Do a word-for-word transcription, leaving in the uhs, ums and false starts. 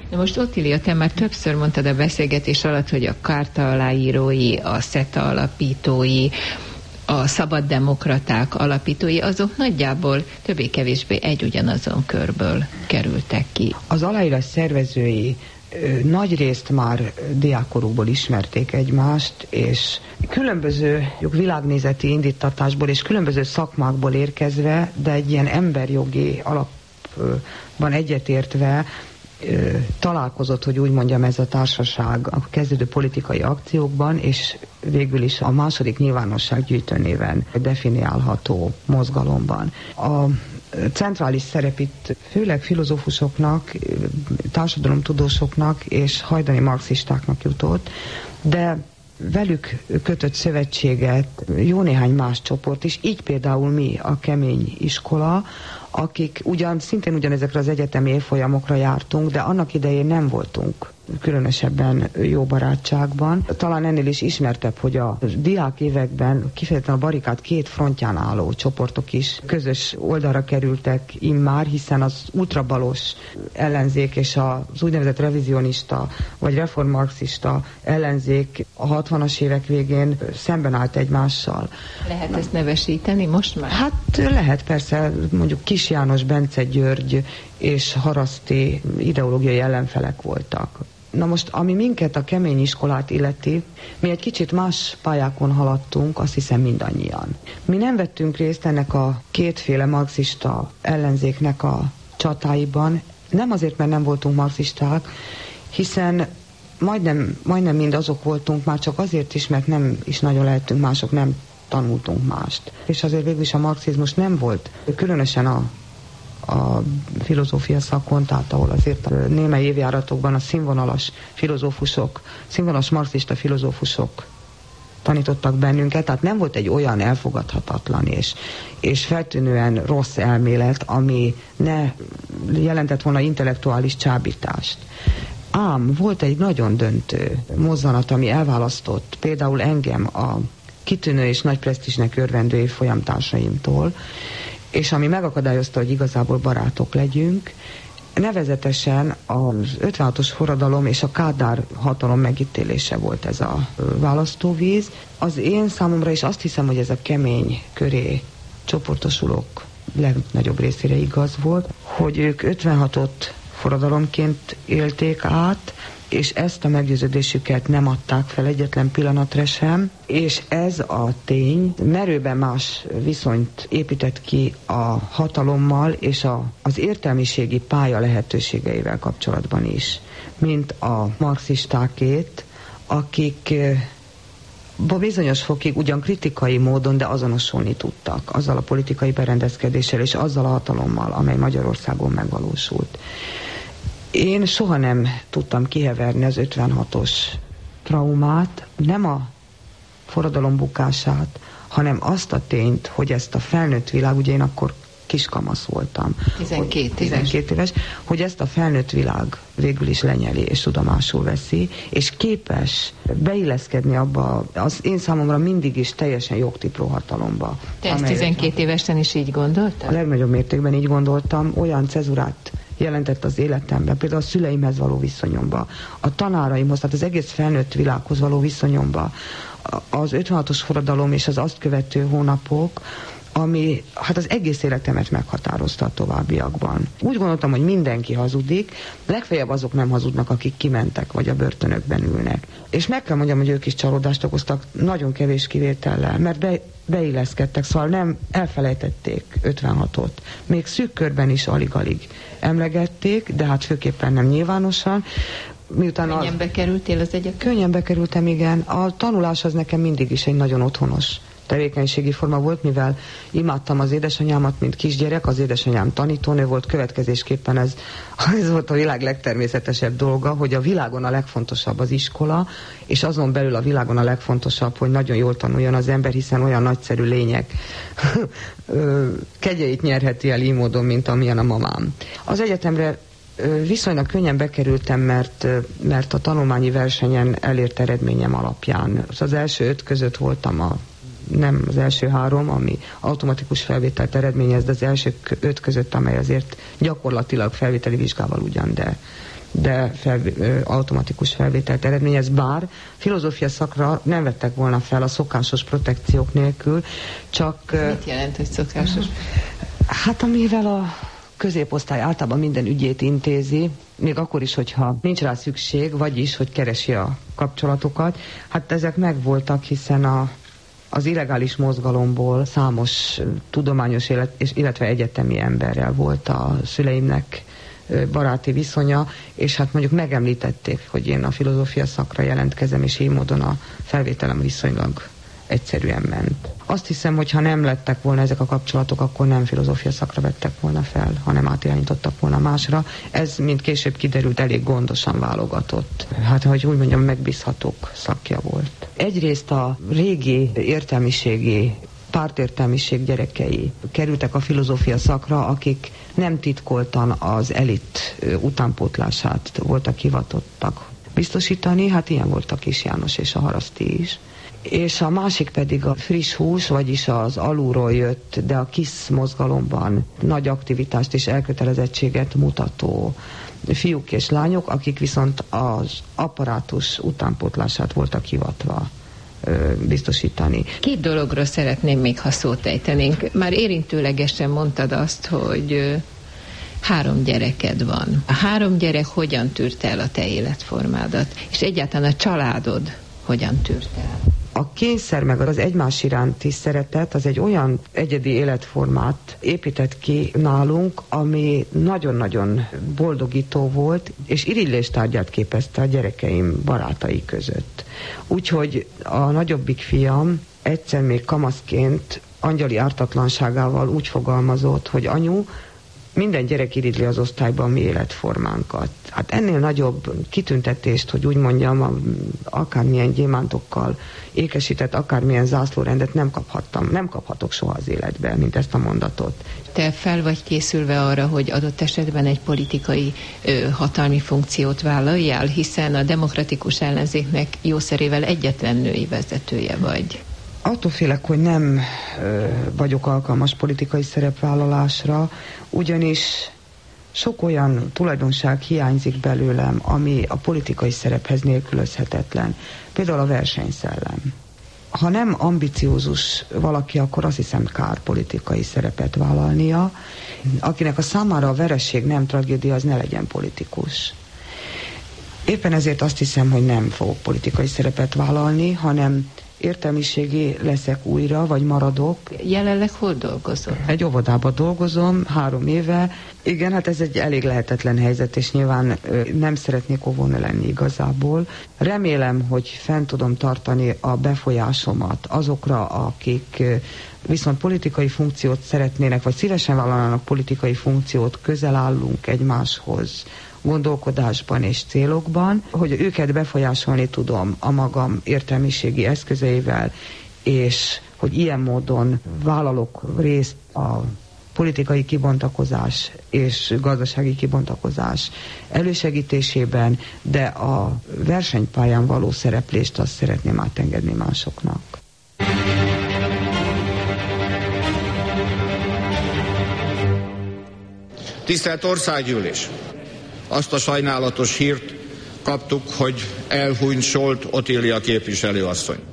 Na most Ottilia, te már többször mondtad a beszélgetés alatt, hogy a Charta aláírói, a SETA alapítói, a szabaddemokraták alapítói, azok nagyjából többé-kevésbé egy ugyanazon körből kerültek ki. Az aláírás szervezői nagy részt már diákkorukból ismerték egymást, és különböző világnézeti indítatásból és különböző szakmákból érkezve, de egy ilyen emberjogi alapban egyetértve találkozott, hogy úgy mondjam, ez a társaság a kezdődő politikai akciókban, és végül is a második nyilvánossággyűjtő néven definiálható mozgalomban. A centrális szerep itt főleg filozófusoknak, társadalomtudósoknak és hajdani marxistáknak jutott, de velük kötött szövetséget jó néhány más csoport is, így például mi, a Kemény Iskola, akik ugyan szintén ugyanezekre az egyetemi évfolyamokra jártunk, de annak idején nem voltunk különösebben jó barátságban. Talán ennél is ismertebb, hogy a diák években kifejezetten a barikád két frontján álló csoportok is közös oldalra kerültek immár, hiszen az ultrabalos ellenzék és az úgynevezett revizionista vagy reformmarxista ellenzék a hatvanas évek végén szemben állt egymással. Lehet ezt nevesíteni most már? Hát lehet, persze, mondjuk Kis János, Bence György és Haraszti ideológiai ellenfelek voltak. Na most, ami minket, a Kemény Iskolát illeti, mi egy kicsit más pályákon haladtunk, azt hiszem mindannyian. Mi nem vettünk részt ennek a kétféle marxista ellenzéknek a csatáiban, nem azért, mert nem voltunk marxisták, hiszen majdnem, majdnem mind azok voltunk, már csak azért is, mert nem is nagyon lehetünk mások, nem tanultunk mást. És azért végül is a marxizmus nem volt, különösen a a filozófia szakon, tehát ahol azért a némely évjáratokban a színvonalas filozófusok, színvonalas marxista filozófusok tanítottak bennünket, tehát nem volt egy olyan elfogadhatatlan és, és feltűnően rossz elmélet, ami ne jelentett volna intellektuális csábítást. Ám volt egy nagyon döntő mozzanat, ami elválasztott például engem a kitűnő és nagy presztízsnek örvendő évfolyamtársaimtól, és ami megakadályozta, hogy igazából barátok legyünk, nevezetesen az ötvenhatos forradalom és a Kádár hatalom megítélése volt ez a választóvíz. Az én számomra is azt hiszem, hogy ez a kemény köré csoportosulók legnagyobb részére igaz volt, hogy ők ötvenhatot forradalomként élték át, és ezt a meggyőződésüket nem adták fel egyetlen pillanatra sem, és ez a tény merőben más viszonyt épített ki a hatalommal és a, az értelmiségi pálya lehetőségeivel kapcsolatban is, mint a marxistákét, akik bizonyos fokig ugyan kritikai módon, de azonosulni tudtak azzal a politikai berendezkedéssel és azzal a hatalommal, amely Magyarországon megvalósult. Én soha nem tudtam kiheverni az ötvenhatos traumát, nem a forradalom bukását, hanem azt a tényt, hogy ezt a felnőtt világ, ugye én akkor kiskamasz voltam. tizenkét éves. tizenkét éves, hogy ezt a felnőtt világ végül is lenyeli és tudomásul veszi, és képes beilleszkedni abba az én számomra mindig is teljesen jogtipró hatalomba. Te ezt tizenkét évesen is így gondoltad? A legnagyobb mértékben így gondoltam, olyan cezurát jelentett az életemben, például a szüleimhez való viszonyomba, a tanáraimhoz, tehát az egész felnőtt világhoz való viszonyomba, az ötvenhatos forradalom és az azt követő hónapok, ami hát az egész életemet meghatározta a továbbiakban. Úgy gondoltam, hogy mindenki hazudik, legfeljebb azok nem hazudnak, akik kimentek, vagy a börtönökben ülnek. És meg kell mondjam, hogy ők is csalódást okoztak, nagyon kevés kivétellel, mert be, beilleszkedtek, szóval nem elfelejtették ötvenhatot. Még szűk körben is alig-alig emlegették, de hát főképpen nem nyilvánosan. Miután Könnyen az... bekerültél az egyetemre? Könnyen bekerültem, igen. A tanulás az nekem mindig is egy nagyon otthonos tevékenységi forma volt, mivel imádtam az édesanyámat, mint kisgyerek, az édesanyám tanítónő volt, következésképpen ez, ez volt a világ legtermészetesebb dolga, hogy a világon a legfontosabb az iskola, és azon belül a világon a legfontosabb, hogy nagyon jól tanuljon az ember, hiszen olyan nagyszerű lények kegyeit nyerheti el így módon, mint amilyen a mamám. Az egyetemre viszonylag könnyen bekerültem, mert, mert a tanulmányi versenyen elért eredményem alapján. Az első öt között voltam a nem az első három, ami automatikus felvételt eredményez, de az első öt között, amely azért gyakorlatilag felvételi vizsgával ugyan, de, de fel, automatikus felvételt eredményez, bár filozófia szakra nem vettek volna fel a szokásos protekciók nélkül, csak... Mit jelent, hogy szokásos? Hát amivel a középosztály általában minden ügyét intézi, még akkor is, hogyha nincs rá szükség, vagyis, hogy keresi a kapcsolatokat. Hát ezek megvoltak, hiszen a, az illegális mozgalomból számos tudományos élet, és, illetve egyetemi emberrel volt a szüleimnek baráti viszonya, és hát mondjuk megemlítették, hogy én a filozófia szakra jelentkezem, és így módon a felvételem viszonylag egyszerűen ment. Azt hiszem, hogy ha nem lettek volna ezek a kapcsolatok, akkor nem filozófia szakra vettek volna fel, hanem átirányítottak volna másra. Ez, mint később kiderült, elég gondosan válogatott. Hát, hogy úgy mondjam, megbízhatók szakja volt. Egyrészt a régi értelmiségi, pártértelmiség gyerekei kerültek a filozófia szakra, akik nem titkoltan az elit utánpótlását voltak hivatottak biztosítani, hát ilyen volt a Kis János és a Haraszti is. És a másik pedig a friss hús, vagyis az alulról jött, de a KISZ mozgalomban nagy aktivitást és elkötelezettséget mutató fiúk és lányok, akik viszont az apparátus utánpótlását voltak hivatva ö, biztosítani. Két dologról szeretném még, ha szót ejtenénk. Már érintőlegesen mondtad azt, hogy ö, három gyereked van. A három gyerek hogyan tűrte el a te életformádat? És egyáltalán a családod hogyan tűrte el? A kényszer meg az egymás iránti szeretet az egy olyan egyedi életformát épített ki nálunk, ami nagyon-nagyon boldogító volt, és irigylés tárgyát képezte a gyerekeim barátai között. Úgyhogy a nagyobbik fiam egyszer még kamaszként angyali ártatlanságával úgy fogalmazott, hogy anyu, minden gyerek irigyli az osztályban mi életformánkat. Hát ennél nagyobb kitüntetést, hogy úgy mondjam, akármilyen gyémántokkal ékesített, akármilyen zászlórendet nem kaphattam, nem kaphatok soha az életben, mint ezt a mondatot. Te fel vagy készülve arra, hogy adott esetben egy politikai ö, hatalmi funkciót vállaljál, hiszen a demokratikus ellenzéknek jószerével egyetlen női vezetője vagy. Attól félek, hogy nem ö, vagyok alkalmas politikai szerepvállalásra, ugyanis sok olyan tulajdonság hiányzik belőlem, ami a politikai szerephez nélkülözhetetlen. Például a versenyszellem. Ha nem ambiciózus valaki, akkor azt hiszem kár politikai szerepet vállalnia. Akinek a számára a veresség nem tragédia, az ne legyen politikus. Éppen ezért azt hiszem, hogy nem fogok politikai szerepet vállalni, hanem értelmiségi leszek újra, vagy maradok. Jelenleg hol dolgozol? Egy óvodában dolgozom, három éve. Igen, hát ez egy elég lehetetlen helyzet, és nyilván ö, nem szeretnék óvónő lenni igazából. Remélem, hogy fent tudom tartani a befolyásomat azokra, akik ö, viszont politikai funkciót szeretnének, vagy szívesen vállalnának politikai funkciót, közel állunk egymáshoz, gondolkodásban és célokban, hogy őket befolyásolni tudom a magam értelmiségi eszközeivel, és hogy ilyen módon vállalok részt a politikai kibontakozás és gazdasági kibontakozás elősegítésében, de a versenypályán való szereplést azt szeretném átengedni másoknak. Tisztelt Országgyűlés! Azt a sajnálatos hírt kaptuk, hogy elhunyt Solt Otília képviselőasszony.